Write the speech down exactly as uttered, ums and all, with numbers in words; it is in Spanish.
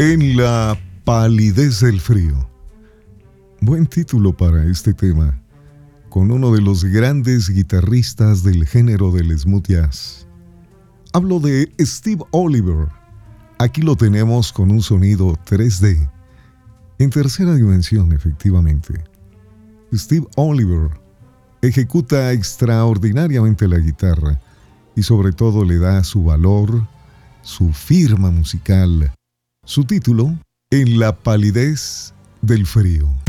En la palidez del frío. Buen título para este tema, con uno de los grandes guitarristas del género del smooth jazz. Hablo de Steve Oliver. Aquí lo tenemos con un sonido tres D, en tercera dimensión efectivamente. Steve Oliver ejecuta extraordinariamente la guitarra y sobre todo le da su valor, su firma musical. Su título, En la palidez del frío.